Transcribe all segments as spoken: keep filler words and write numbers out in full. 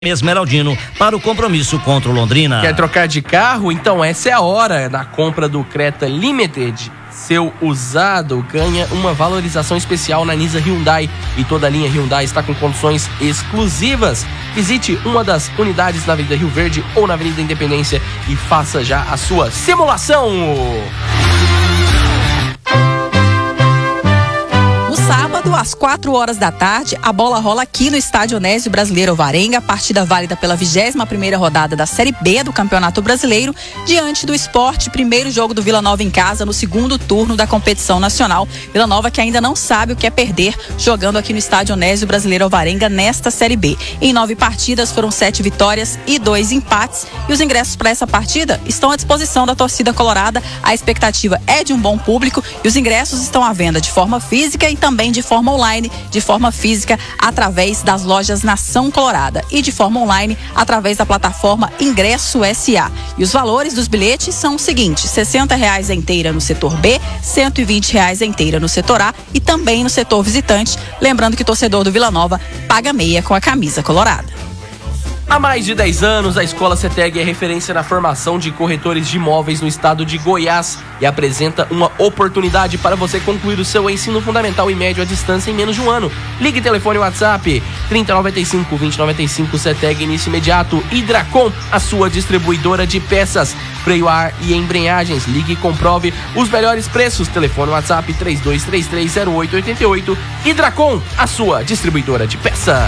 Esmeraldino para o compromisso contra o Londrina. Quer trocar de carro? Então essa é a hora. Na compra do Creta Limited, seu usado ganha uma valorização especial na Nisa Hyundai. E toda a linha Hyundai está com condições exclusivas. Visite uma das unidades na Avenida Rio Verde ou na Avenida Independência e faça já a sua simulação. Sábado, às quatro horas da tarde, a bola rola aqui no Estádio Onésio Brasileiro Alvarenga, partida válida pela vigésima primeira rodada da Série B do Campeonato Brasileiro, diante do Sport, primeiro jogo do Vila Nova em casa no segundo turno da competição nacional. Vila Nova que ainda não sabe o que é perder, jogando aqui no Estádio Onésio Brasileiro Alvarenga nesta Série B. Em nove partidas foram sete vitórias e dois empates, e os ingressos para essa partida estão à disposição da torcida colorada. A expectativa é de um bom público e os ingressos estão à venda de forma física e também de forma online, de forma física através das lojas Nação Colorada e de forma online através da plataforma Ingresso S A. E os valores dos bilhetes são os seguintes: sessenta reais a inteira no setor B, cento e vinte reais a inteira no setor A e também no setor visitante. Lembrando que o torcedor do Vila Nova paga meia com a camisa colorada. Há mais de dez anos, a Escola CETEG é referência na formação de corretores de imóveis no estado de Goiás e apresenta uma oportunidade para você concluir o seu ensino fundamental e médio à distância em menos de um ano. Ligue telefone WhatsApp trinta noventa e cinco, vinte noventa e cinco, CETEG início imediato. Hidracon, a sua distribuidora de peças, freio a ar e embreagens. Ligue e comprove os melhores preços. Telefone WhatsApp três dois três três, zero oito oito oito. Hidracon, a sua distribuidora de peças.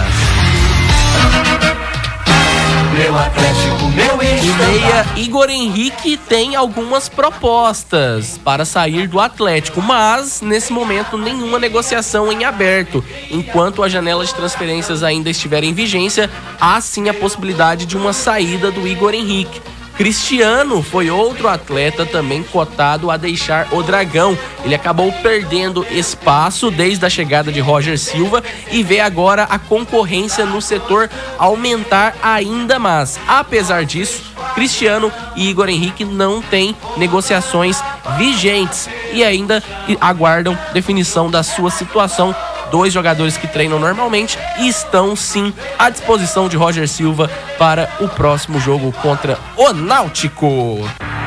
Meu Atlético, meu O meia Igor Henrique tem algumas propostas para sair do Atlético, mas nesse momento nenhuma negociação em aberto. Enquanto a janela de transferências ainda estiver em vigência, há sim a possibilidade de uma saída do Igor Henrique. Cristiano foi outro atleta também cotado a deixar o Dragão. Ele acabou perdendo espaço desde a chegada de Roger Silva e vê agora a concorrência no setor aumentar ainda mais. Apesar disso, Cristiano e Igor Henrique não têm negociações vigentes e ainda aguardam definição da sua situação. Dois jogadores que treinam normalmente e estão sim à disposição de Roger Silva para o próximo jogo contra o Náutico.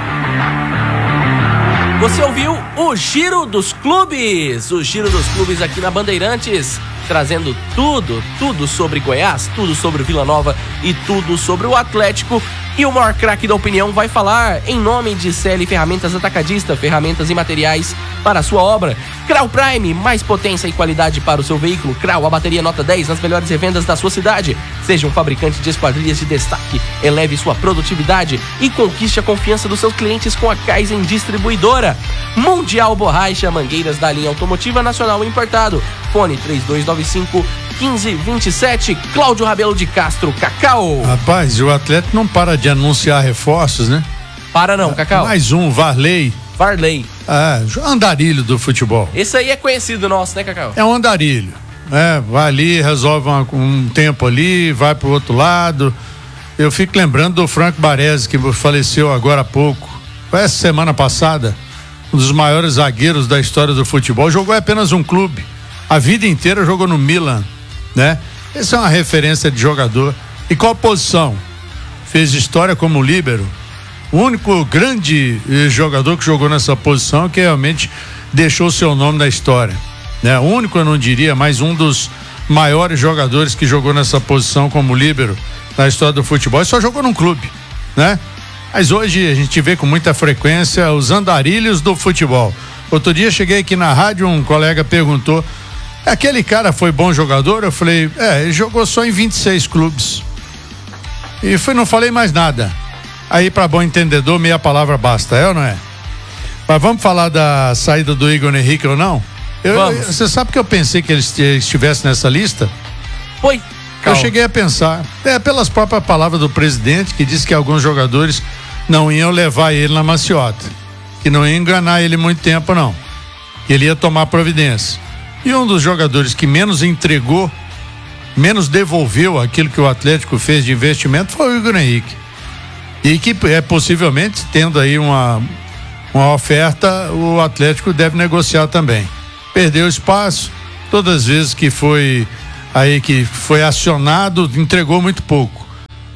Você ouviu o Giro dos Clubes, o Giro dos Clubes aqui na Bandeirantes, trazendo tudo, tudo sobre Goiás, tudo sobre o Vila Nova e tudo sobre o Atlético. E o maior craque da opinião vai falar em nome de C L Ferramentas Atacadista, ferramentas e materiais para a sua obra. Crau Prime, mais potência e qualidade para o seu veículo. Crau, a bateria nota dez nas melhores revendas da sua cidade. Seja um fabricante de esquadrias de destaque, eleve sua produtividade e conquiste a confiança dos seus clientes com a Kaizen Distribuidora. Mundial Borracha, mangueiras da linha automotiva nacional importado. Fone três dois nove cinco, um cinco dois sete. Cláudio Rabelo de Castro, Cacau. Rapaz, o Atlético não para de anunciar reforços, né? Para não, Cacau. Mais um, Varley. Varley. É, andarilho do futebol. Esse aí é conhecido nosso, né, Cacau? É um andarilho. É, vai ali, resolve uma, um tempo ali, vai pro outro lado. Eu fico lembrando do Franco Baresi, que faleceu agora há pouco. Foi essa semana passada. Um dos maiores zagueiros da história do futebol. Jogou apenas um clube. A vida inteira jogou no Milan, né? Essa é uma referência de jogador. E qual posição? Fez história como líbero. O único grande jogador que jogou nessa posição que realmente deixou seu nome na história, né? O único, eu não diria, mas um dos maiores jogadores que jogou nessa posição como líbero na história do futebol. E só jogou num clube, né? Mas hoje a gente vê com muita frequência os andarilhos do futebol. Outro dia cheguei aqui na rádio, um colega perguntou: aquele cara foi bom jogador? Eu falei: é, ele jogou só em vinte e seis clubes. E foi, não falei mais nada. Aí, para bom entendedor, meia palavra basta, é ou não é? Mas vamos falar da saída do Igor Henrique ou não? Eu, eu, você sabe que eu pensei que ele estivesse nessa lista? Foi. Eu cheguei a pensar, é pelas próprias palavras do presidente, que disse que alguns jogadores não iam levar ele na maciota, que não ia enganar ele muito tempo, não, que ele ia tomar providência. E um dos jogadores que menos entregou, menos devolveu aquilo que o Atlético fez de investimento foi o Igor Henrique. E que é possivelmente, tendo aí uma, uma oferta, o Atlético deve negociar também. Perdeu espaço, todas as vezes que foi aí que foi acionado, entregou muito pouco.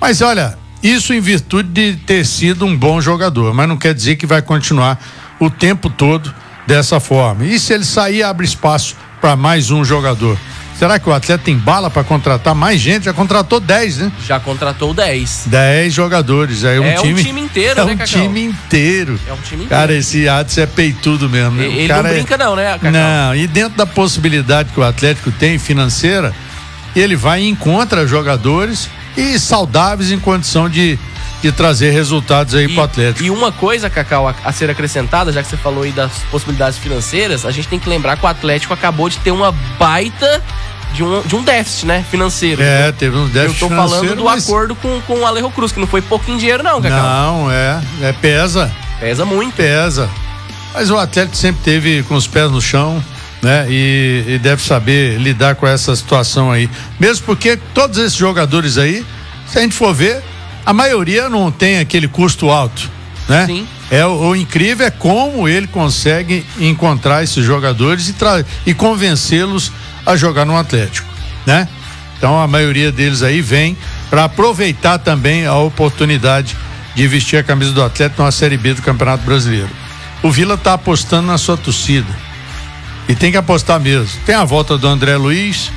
Mas olha, isso em virtude de ter sido um bom jogador, mas não quer dizer que vai continuar o tempo todo dessa forma. E se ele sair, abre espaço para mais um jogador. Será que o Atlético tem bala para contratar mais gente? Já contratou dez, né? Já contratou dez. dez jogadores. É um, é time, um time inteiro, é né, um Cacau? time inteiro. É um time inteiro. Cara, esse Adson é peitudo mesmo, né? Ele o cara não brinca é... não, né, Cacau? Não, e dentro da possibilidade que o Atlético tem financeira, ele vai e encontra jogadores e saudáveis em condição de, de trazer resultados aí e, pro Atlético. E uma coisa, Cacau, a, a ser acrescentada, já que você falou aí das possibilidades financeiras, a gente tem que lembrar que o Atlético acabou de ter uma baita de um, de um déficit, né, financeiro. É, teve um déficit Eu tô financeiro. falando do mas... acordo com, com o Alejo Cruz, que não foi pouquinho dinheiro não, Cacau. Não, é, é pesa. Pesa muito. Pesa. Mas o Atlético sempre teve com os pés no chão, né? E, e deve saber lidar com essa situação aí. Mesmo porque todos esses jogadores aí, se a gente for ver, a maioria não tem aquele custo alto, né? Sim. É, o, o incrível é como ele consegue encontrar esses jogadores e, tra- e convencê-los a jogar no Atlético, né? Então a maioria deles aí vem para aproveitar também a oportunidade de vestir a camisa do Atlético na Série B do Campeonato Brasileiro. O Vila tá apostando na sua torcida e tem que apostar mesmo. Tem a volta do André Luiz,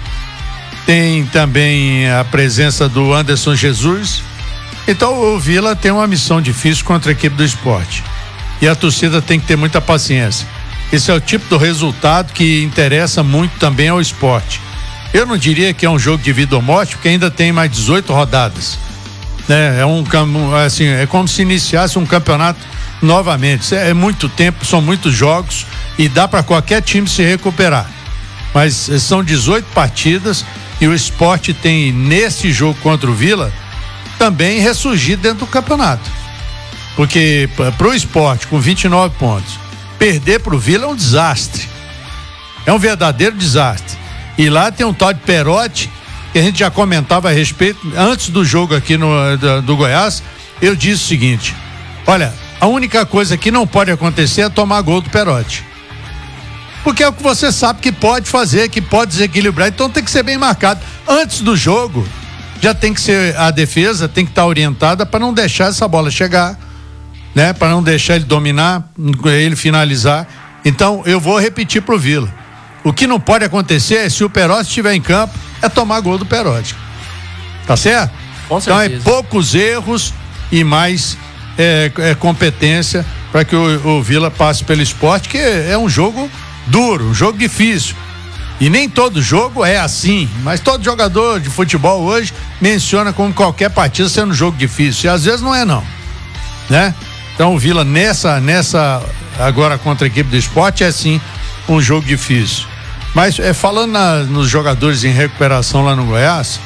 tem também a presença do Anderson Jesus. Então o Vila tem uma missão difícil contra a equipe do Sport e a torcida tem que ter muita paciência. Esse é o tipo do resultado que interessa muito também ao Sport. Eu não diria que é um jogo de vida ou morte, porque ainda tem mais dezoito rodadas, né? É um assim, é como se iniciasse um campeonato novamente. É muito tempo, são muitos jogos e dá para qualquer time se recuperar. Mas são dezoito partidas e o Sport tem nesse jogo contra o Vila também ressurgir dentro do campeonato. Porque para o Sport com vinte e nove pontos, perder para o Vila é um desastre. É um verdadeiro desastre. E lá tem um tal de Perotti, que a gente já comentava a respeito, antes do jogo aqui no, do, do Goiás, eu disse o seguinte: olha, a única coisa que não pode acontecer é tomar gol do Perotti. Porque é o que você sabe que pode fazer, que pode desequilibrar, então tem que ser bem marcado. Antes do jogo, já tem que ser a defesa, tem que estar orientada para não deixar essa bola chegar, né? Para não deixar ele dominar, ele finalizar. Então eu vou repetir pro Vila. O que não pode acontecer é, se o Perotti estiver em campo, é tomar gol do Perotti. Tá certo? Com certeza. Então é poucos erros e mais é, é competência para que o, o Vila passe pelo Sport, que é, é um jogo duro, um jogo difícil. E nem todo jogo é assim, mas todo jogador de futebol hoje menciona como qualquer partida sendo um jogo difícil. E às vezes não é não, né? Então o Vila nessa, nessa agora contra a equipe do Sport é sim um jogo difícil. Mas é, falando na, nos jogadores em recuperação lá no Goiás,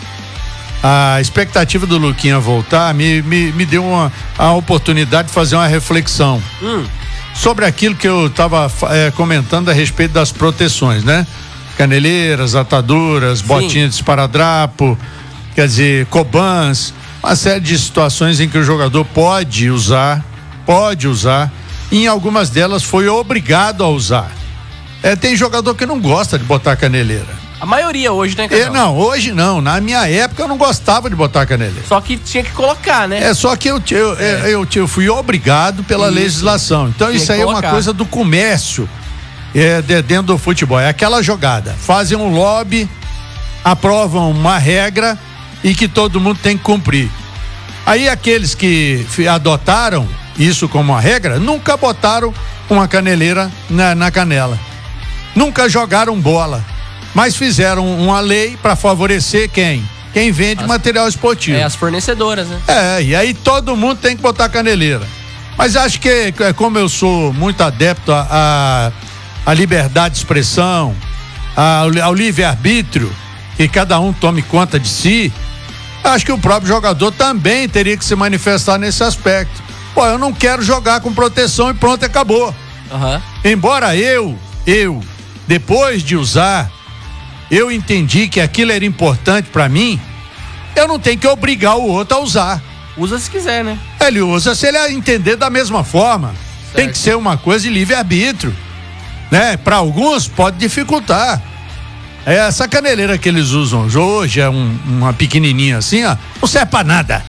a expectativa do Luquinha voltar me, me, me deu uma a oportunidade de fazer uma reflexão Hum. sobre aquilo que eu estava é, comentando a respeito das proteções, né? Caneleiras, ataduras, botinhas de esparadrapo, quer dizer, cobãs, uma série de situações em que o jogador pode usar, pode usar, e em algumas delas foi obrigado a usar. É, tem jogador que não gosta de botar caneleira. A maioria hoje, né, Cacau? É, não, hoje não. Na minha época eu não gostava de botar caneleira. Só que tinha que colocar, né? É só que eu, eu, é. eu, eu, eu fui obrigado pela Isso. legislação. Então Tinha isso que aí é uma colocar. coisa do comércio é, de, dentro do futebol. É aquela jogada. Fazem um lobby, aprovam uma regra e que todo mundo tem que cumprir. Aí aqueles que adotaram isso como uma regra, nunca botaram uma caneleira na, na canela. Nunca jogaram bola, mas fizeram uma lei para favorecer quem? Quem vende As, material esportivo. É, as fornecedoras, né? É, e aí todo mundo tem que botar caneleira. Mas acho que, como eu sou muito adepto a, a, a liberdade de expressão, a, ao livre-arbítrio, que cada um tome conta de si, acho que o próprio jogador também teria que se manifestar nesse aspecto. Pô, eu não quero jogar com proteção e pronto, acabou. Uhum. Embora eu, eu, depois de usar, eu entendi que aquilo era importante pra mim, eu não tenho que obrigar o outro a usar. Usa se quiser, né? Ele usa se ele entender da mesma forma. Certo. Tem que ser uma coisa de livre-arbítrio, né? Para alguns pode dificultar. Essa caneleira que eles usam hoje é um, uma pequenininha assim, ó, não serve pra nada.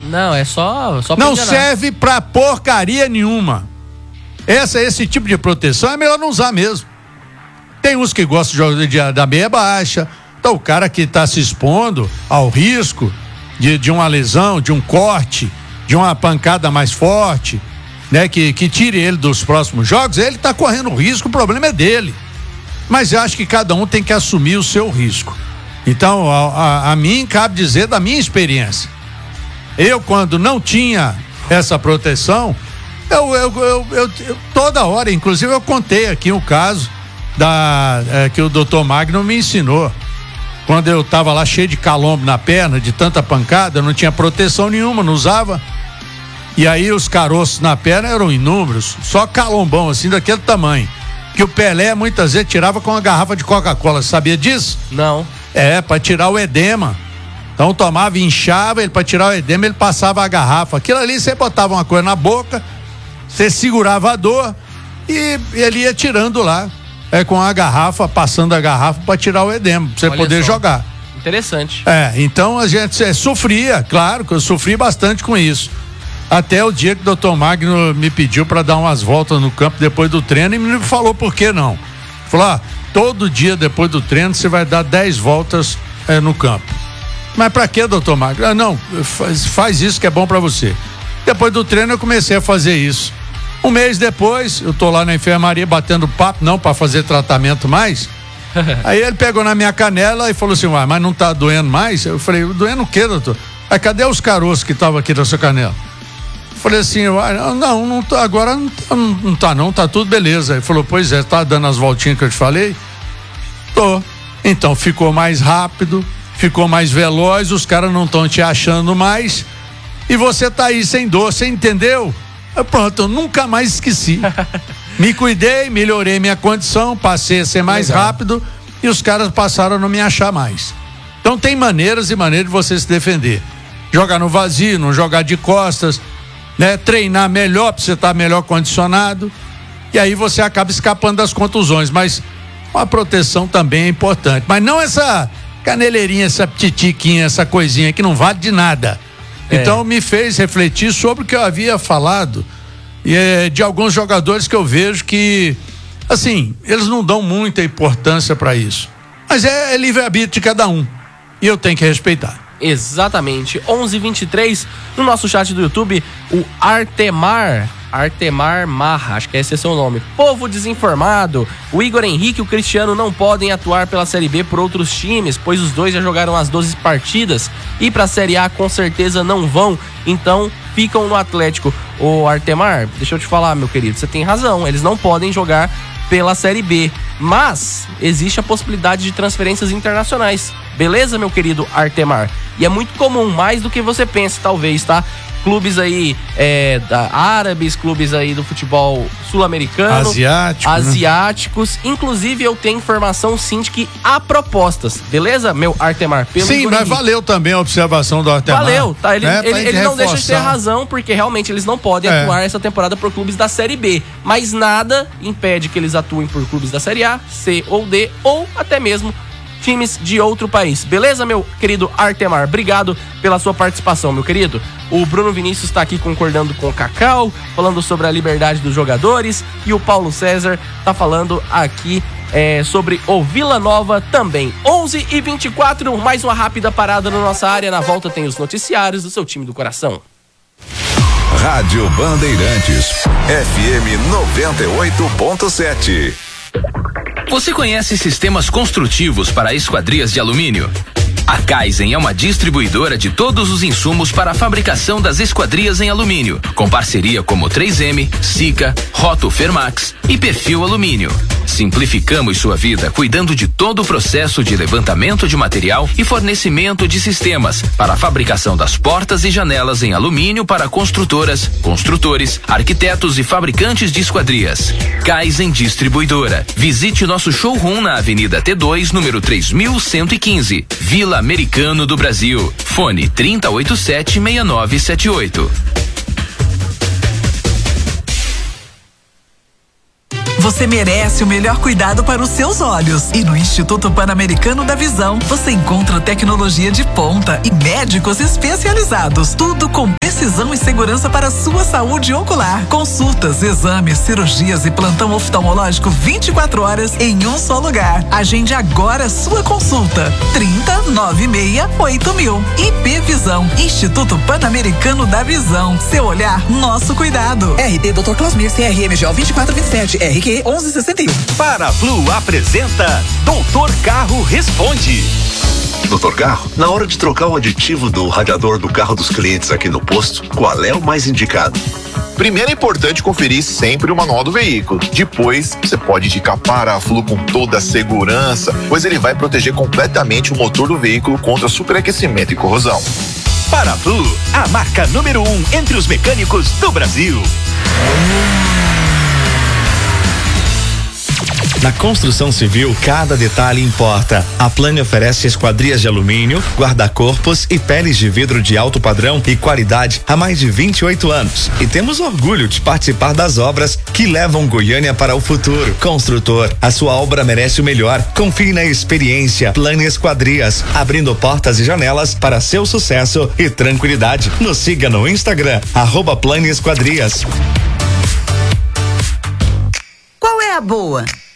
Não, é só, só pra Não enganar. serve pra porcaria nenhuma. Essa, esse tipo de proteção é melhor não usar mesmo. Tem uns que gostam de, de, da meia baixa. Então o cara que está se expondo ao risco de, de uma lesão, de um corte, de uma pancada mais forte, né? Que, que tire ele dos próximos jogos, ele está correndo risco, o problema é dele. Mas eu acho que cada um tem que assumir o seu risco. Então a, a, a mim cabe dizer da minha experiência. Eu, quando não tinha essa proteção, eu, eu, eu, eu, eu toda hora, inclusive eu contei aqui um caso da, é, que o doutor Magno me ensinou. Quando eu tava lá cheio de calombo na perna, de tanta pancada, não tinha proteção nenhuma, não usava. E aí os caroços na perna eram inúmeros, só calombão assim, daquele tamanho. Que o Pelé muitas vezes tirava com uma garrafa de Coca-Cola, sabia disso? Não. É, pra tirar o edema. Então tomava, inchava, ele pra tirar o edema, ele passava a garrafa. Aquilo ali, você botava uma coisa na boca, você segurava a dor e ele ia tirando lá. É, com a garrafa, passando a garrafa pra tirar o edema, pra você Olha poder só. jogar. Interessante. É, então a gente é, sofria, claro que eu sofri bastante com isso. Até o dia que o doutor Magno me pediu para dar umas voltas no campo depois do treino e me falou por que não. Falou, ah, todo dia depois do treino você vai dar dez voltas é, no campo. Mas para que, doutor Magno? Ah, não, faz, faz isso que é bom para você. Depois do treino eu comecei a fazer isso. Um mês depois, eu tô lá na enfermaria batendo papo, não para fazer tratamento mais. Aí ele pegou na minha canela e falou assim, uai, mas não tá doendo mais? Eu falei, doendo o quê, doutor? Aí cadê os caroços que estavam aqui na sua canela? Eu falei assim, uai, não, não tá, agora não tá, não, não tá não, tá tudo beleza. Ele falou, pois é, tá dando as voltinhas que eu te falei? Tô. Então ficou mais rápido, ficou mais veloz, os caras não estão te achando mais e você tá aí sem dor, você entendeu? Pronto, eu nunca mais esqueci. Me cuidei, melhorei minha condição, passei a ser mais Legal. rápido e os caras passaram a não me achar mais. Então tem maneiras e maneiras de você se defender. Jogar no vazio, não jogar de costas, né? Treinar melhor para você estar melhor condicionado e aí você acaba escapando das contusões, mas uma proteção também é importante. Mas não essa caneleirinha, essa titiquinha, essa coisinha que não vale de nada. É. Então me fez refletir sobre o que eu havia falado e, é, de alguns jogadores que eu vejo que, assim, eles não dão muita importância para isso. Mas é, é livre-arbítrio de cada um e eu tenho que respeitar. Exatamente. onze e vinte e três no nosso chat do YouTube, o Artemar, Artemar Marra, acho que esse é seu nome. Povo desinformado. O Igor Henrique e o Cristiano não podem atuar pela Série B por outros times, pois os dois já jogaram as doze partidas e pra Série A com certeza não vão, então ficam no Atlético. Ô Artemar, deixa eu te falar, meu querido, você tem razão, eles não podem jogar pela Série B, mas existe a possibilidade de transferências internacionais. Beleza, meu querido Artemar? E é muito comum, mais do que você pensa, talvez, tá? Clubes aí é, da, árabes, clubes aí do futebol sul-americano, Asiático, asiáticos. Né? Inclusive, eu tenho informação sim de que há propostas, beleza, meu Artemar? Pelo Sim, Igor mas Henrique. valeu também a observação do Artemar. Valeu, tá? Ele, né? ele, ele não deixa de ter reforçar. razão, porque realmente eles não podem É. atuar essa temporada por clubes da Série B. Mas nada impede que eles atuem por clubes da Série A, C ou D, ou até mesmo times de outro país. Beleza, meu querido Artemar? Obrigado pela sua participação, meu querido. O Bruno Vinícius está aqui concordando com o Cacau, falando sobre a liberdade dos jogadores, e o Paulo César tá falando aqui é, sobre o Vila Nova também. onze e vinte e quatro, mais uma rápida parada na nossa área. Na volta tem os noticiários do seu time do coração. Rádio Bandeirantes, F M noventa e oito ponto sete. Você conhece sistemas construtivos para esquadrias de alumínio? A Kaizen é uma distribuidora de todos os insumos para a fabricação das esquadrias em alumínio, com parceria como três M, Sika, Roto Fermax e Perfil Alumínio. Simplificamos sua vida cuidando de todo o processo de levantamento de material e fornecimento de sistemas para a fabricação das portas e janelas em alumínio para construtoras, construtores, arquitetos e fabricantes de esquadrias. Kaizen Distribuidora. Visite nosso showroom na Avenida T dois, número três mil cento e quinze, Vila Americano do Brasil. Fone trinta e oito sete, seis nove sete oito. Você merece o melhor cuidado para os seus olhos. E no Instituto Pan-Americano da Visão, você encontra tecnologia de ponta e médicos especializados. Tudo com precisão e segurança para a sua saúde ocular. Consultas, exames, cirurgias e plantão oftalmológico vinte e quatro horas em um só lugar. Agende agora a sua consulta. trinta, noventa e seis, oito mil. I P Visão, Instituto Pan-Americano da Visão. Seu olhar, nosso cuidado. R T doutor Clausmir, C R M G O vinte e quatro vinte e sete, R Q onze sessenta e um. Paraflu apresenta Doutor Carro Responde. Doutor Carro, na hora de trocar o aditivo do radiador do carro dos clientes aqui no posto, qual é o mais indicado? Primeiro é importante conferir sempre o manual do veículo. Depois, você pode indicar Paraflu com toda a segurança, pois ele vai proteger completamente o motor do veículo contra superaquecimento e corrosão. Paraflu, a marca número um entre os mecânicos do Brasil. Na construção civil, cada detalhe importa. A Plane oferece esquadrias de alumínio, guarda-corpos e peles de vidro de alto padrão e qualidade há mais de vinte e oito anos. E temos orgulho de participar das obras que levam Goiânia para o futuro. Construtor, a sua obra merece o melhor. Confie na experiência. Plane Esquadrias, abrindo portas e janelas para seu sucesso e tranquilidade. Nos siga no Instagram, arroba Plane Esquadrias. Qual é a boa?